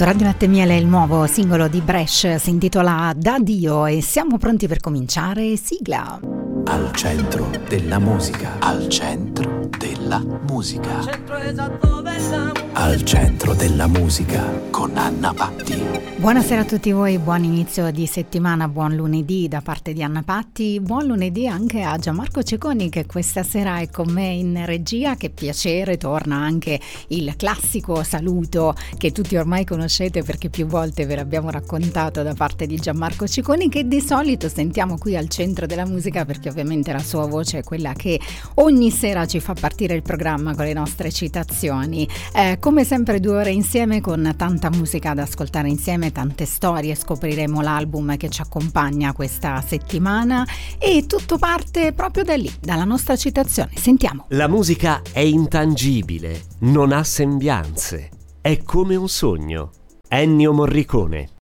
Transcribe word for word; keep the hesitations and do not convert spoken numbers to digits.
Su Radio Latte e Miele il nuovo singolo di Bresh si intitola Da Dio e siamo pronti per cominciare. Sigla. Al centro della musica, al centro della musica, al centro esatto della... al centro della musica con Anna Patti. Buonasera a tutti voi, buon inizio di settimana, buon lunedì da parte di Anna Patti, buon lunedì anche a Gianmarco Cecconi che questa sera è con me in regia. Che piacere, torna anche il classico saluto che tutti ormai conoscete perché più volte ve l'abbiamo raccontato da parte di Gianmarco Cecconi, che di solito sentiamo qui al centro della musica perché ovviamente la sua voce è quella che ogni sera ci fa partire il programma con le nostre citazioni. Eh, come sempre due ore insieme con tanta musica da ascoltare insieme, tante storie, scopriremo l'album che ci accompagna questa settimana e tutto parte proprio da lì, dalla nostra citazione. Sentiamo. La musica è intangibile, non ha sembianze, è come un sogno. Ennio Morricone.